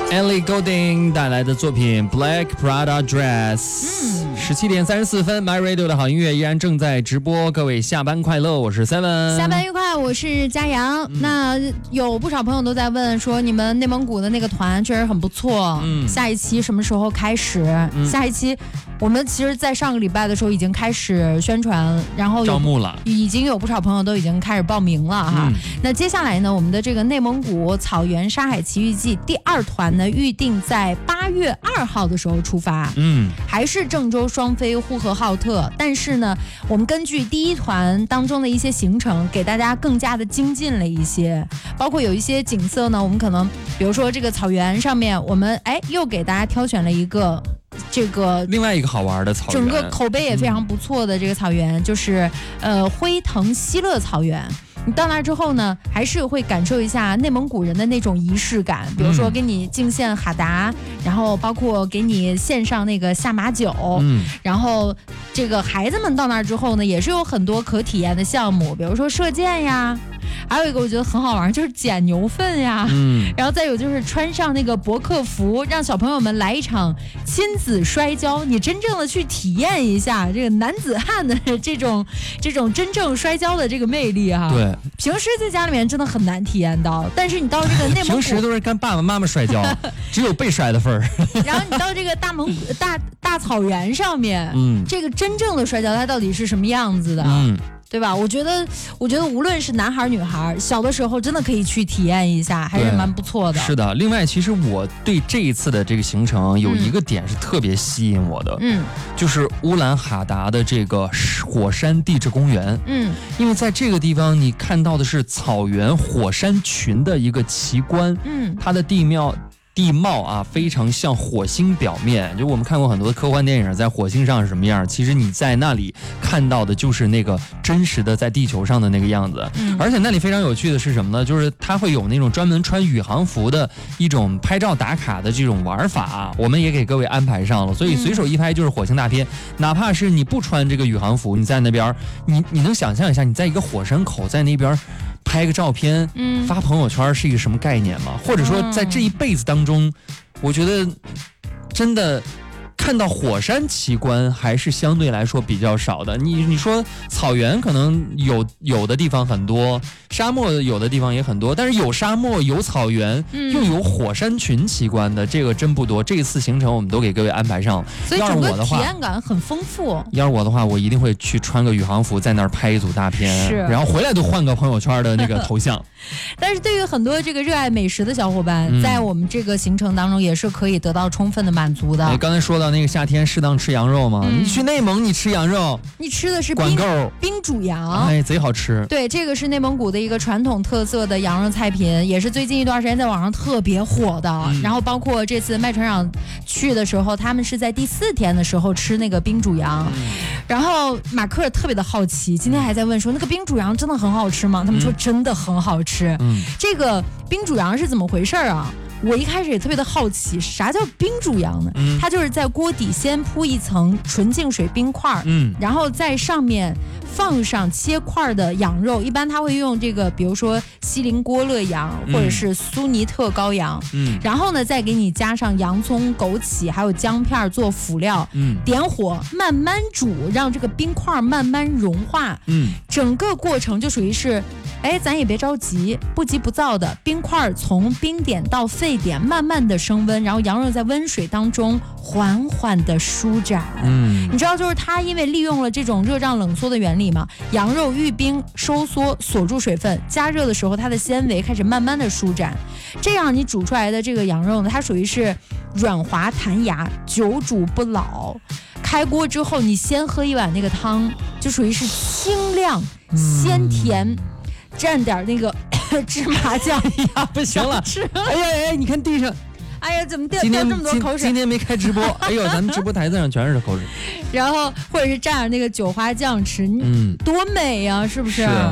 Ellie Goulding 带来的作品 Black Prada Dress。17点34分 ，My Radio 的好音乐依然正在直播，各位下班快乐，我是 Seven。 下班愉快，我是佳阳。那有不少朋友都在问说，你们内蒙古的那个团确实很不错，下一期什么时候开始？下一期我们其实，在上个礼拜的时候已经开始宣传，然后招募了， 已经有不少朋友都已经开始报名了哈。那接下来呢，我们的这个内蒙古草原沙海奇遇记第2团呢，预定在8月2号的时候出发，还是郑州双飞呼和浩特，但是呢，我们根据第1团当中的一些行程，给大家更加的精进了一些，包括有一些景色呢，我们可能比如说这个草原上面，我们又给大家挑选了一个。这个另外一个好玩的草原， 整个口碑也非常不错的这个草原，就是辉腾西勒草原。你到那之后呢，还是会感受一下内蒙古人的那种仪式感，比如说给你敬献哈达，然后包括给你献上那个下马酒，然后这个孩子们到那之后呢，也是有很多可体验的项目，比如说射箭呀。还有一个我觉得很好玩，就是捡牛粪呀，然后再有就是穿上那个博客服，让小朋友们来一场亲子摔跤，你真正的去体验一下这个男子汉的这种真正摔跤的这个魅力哈。对，平时在家里面真的很难体验到，但是你到这个内蒙古， 平时都是跟爸爸妈妈摔跤，只有被摔的份儿。 然后你到这个大草原上面，这个真正的摔跤它到底是什么样子的？对吧？我觉得无论是男孩女孩，小的时候真的可以去体验一下，还是蛮不错的。 是的，另外其实我对这一次的这个行程有一个点是特别吸引我的，就是乌兰哈达的这个火山地质公园，因为在这个地方你看到的是草原火山群的一个奇观，它的地貌啊，非常像火星表面。就我们看过很多科幻电影，在火星上是什么样，其实你在那里看到的就是那个真实的在地球上的那个样子。而且那里非常有趣的是什么呢？就是它会有那种专门穿宇航服的一种拍照打卡的这种玩法，我们也给各位安排上了，所以随手一拍就是火星大片。哪怕是你不穿这个宇航服，你在那边，你能想象一下，你在一个火山口在那边拍个照片，发朋友圈是一个什么概念吗？或者说在这一辈子当中，我觉得真的看到火山奇观还是相对来说比较少的。你说草原可能有的地方很多，沙漠有的地方也很多，但是有沙漠有草原，又有火山群奇观的，这个真不多。这一次行程我们都给各位安排上了， 所以整个体验感很丰富。 要是我的话，我一定会去穿个宇航服在那儿拍一组大片，然后回来都换个朋友圈的那个头像。 但是对于很多这个热爱美食的小伙伴，在我们这个行程当中也是可以得到充分的满足的。 刚才说到那个夏天适当吃羊肉嘛，你去内蒙你吃羊肉， 你吃的是冰煮羊， 贼好吃。 对，这个是内蒙古的一个传统特色的羊肉菜品，也是最近一段时间在网上特别火的。然后包括这次麦船长去的时候，他们是在第4天的时候吃那个冰煮羊，然后马克特别的好奇，今天还在问说那个冰煮羊真的很好吃吗？他们说真的很好吃。这个冰煮羊是怎么回事啊？我一开始也特别的好奇，啥叫冰煮羊呢？它就是在锅底先铺一层纯净水冰块，然后在上面放上切块的羊肉，一般它会用这个，比如说锡林郭勒羊或者是苏尼特羔羊，然后呢再给你加上洋葱、枸杞还有姜片做辅料，点火慢慢煮，让这个冰块慢慢融化，整个过程就属于是，咱也别着急，不急不躁的，冰块从冰点到沸点慢慢的升温，然后羊肉在温水当中缓缓的舒展。你知道就是它因为利用了这种热胀冷缩的原理嘛，羊肉遇冰收缩锁住水分，加热的时候它的纤维开始慢慢的舒展，这样你煮出来的这个羊肉呢，它属于是软滑弹牙，久煮不老。开锅之后你先喝一碗那个汤，就属于是清亮鲜甜，蘸点那个芝麻酱呀，不行了，你看地上， 怎么掉这么多口水？ 今天没开直播，咱们直播台子上全是口水。 然后或者是蘸点那个酒花酱吃，多美呀，是不是？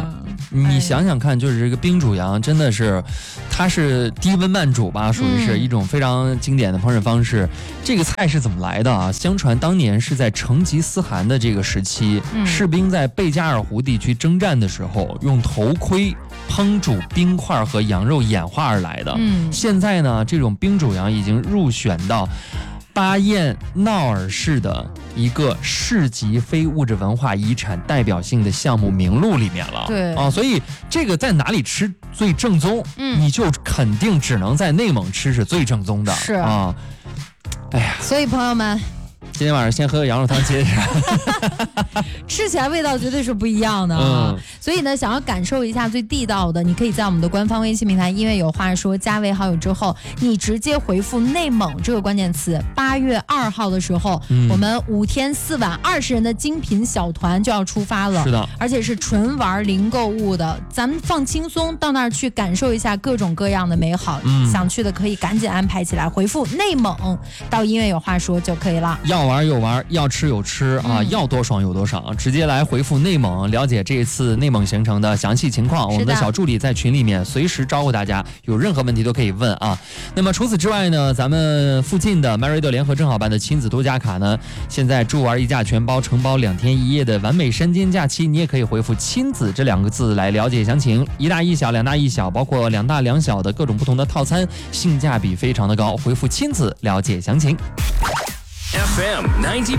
你想想看，就是这个冰煮羊真的是，它是低温慢煮吧，属于是一种非常经典的烹饪方式。这个菜是怎么来的啊？相传当年是在成吉思汗的这个时期，士兵在贝加尔湖地区征战的时候，用头盔烹煮冰块和羊肉演化而来的。现在呢，这种冰煮羊已经入选到巴彦淖尔市的一个市级非物质文化遗产代表性的项目名录里面了。 对啊，所以这个在哪里吃最正宗，你就肯定只能在内蒙吃是最正宗的。 是啊，哎呀， 所以朋友们， 今天晚上先喝个羊肉汤接着吃起来味道绝对是不一样的啊！所以呢，想要感受一下最地道的，你可以在我们的官方微信平台音乐有话说加为好友之后，你直接回复内蒙这个关键词，8月2号的时候，我们5天4晚20人的精品小团就要出发了。 是的， 而且是纯玩零购物的，咱们放轻松到那儿去感受一下各种各样的美好。想去的可以赶紧安排起来，回复内蒙到音乐有话说就可以了。 要玩有玩，要吃有吃啊，要多爽有多爽，直接来回复内蒙，了解这一次内蒙行程的详细情况。我们的小助理在群里面随时招呼大家，有任何问题都可以问啊。那么除此之外呢，咱们附近的 Marriott 联合正好办的亲子度假卡呢，现在住玩一价全包承包2天1夜的完美山间假期，你也可以回复亲子这2个字来了解详情。1大1小2大1小，包括2大2小的各种不同的套餐，性价比非常的高，回复亲子了解详情。 FM 90.0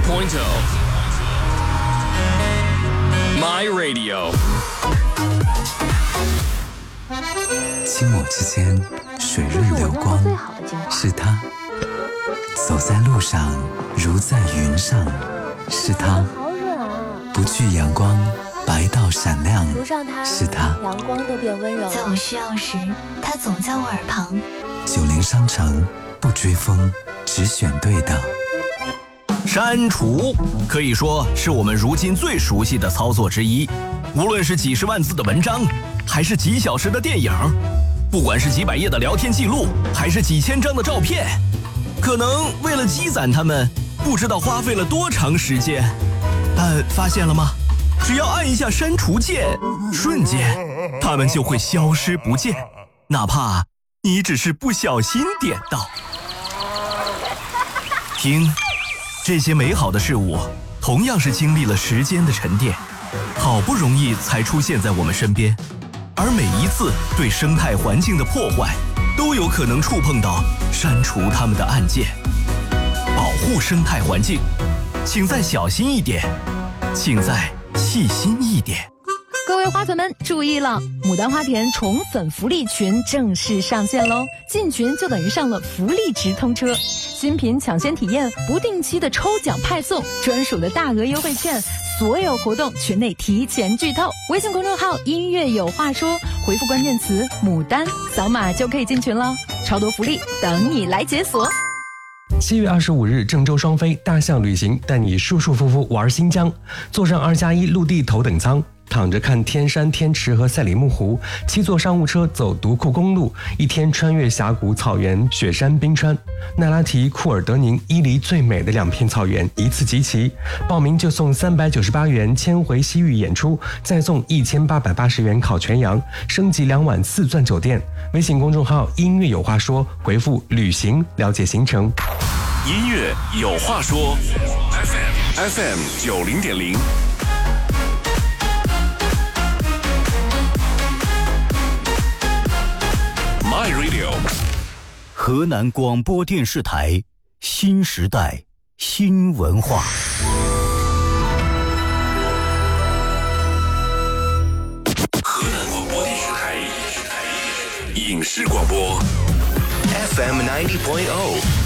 My Radio。 清末之间，水润流光，是它；走在路上，如在云上，是它；不惧阳光，白到闪亮，是它； 阳光都变温柔。 在我需要时，它总在我耳旁。 90商城，不追风，只选对的。 删除可以说是我们如今最熟悉的操作之一，无论是几十万字的文章，还是几小时的电影，不管是几百页的聊天记录，还是几千张的照片，可能为了积攒它们，不知道花费了多长时间。但发现了吗？只要按一下删除键，瞬间它们就会消失不见，哪怕你只是不小心点到。听，这些美好的事物同样是经历了时间的沉淀，好不容易才出现在我们身边，而每一次对生态环境的破坏，都有可能触碰到删除它们的按键。保护生态环境，请再小心一点，请再细心一点。 各位花粉们注意了，牡丹花田宠粉福利群正式上线喽！进群就等于上了福利直通车，新品抢先体验，不定期的抽奖派送，专属的大额优惠券，所有活动群内提前剧透。微信公众号音乐有话说，回复关键词牡丹，扫码就可以进群了，超多福利等你来解锁。 7月25日，郑州双飞大象旅行带你舒舒服服玩新疆，坐上2+1陆地头等舱，躺着看天山天池和赛里木湖，7座商务车走独库公路，1天穿越峡谷、草原、雪山、冰川，奈拉提、库尔德宁、伊犁最美的2片草原一次集齐。报名就送398元千回西域演出，再送1880元烤全羊，升级2晚4钻酒店。微信公众号音乐有话说，回复旅行了解行程。 音乐有话说 FM 90.0。My Radio， 河南广播电视台新时代新文化。 河南广播电视台影视广播 FM 90.0。